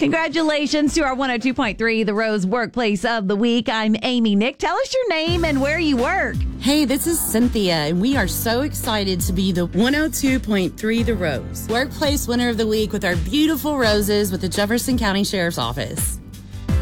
Congratulations to our 102.3 The Rose Workplace of the Week. I'm Amy. Nick, tell us your name and where you work. Hey, this is Cynthia, and we are so excited to be the 102.3 The Rose Workplace Winner of the Week with our beautiful roses with the Jefferson County Sheriff's Office.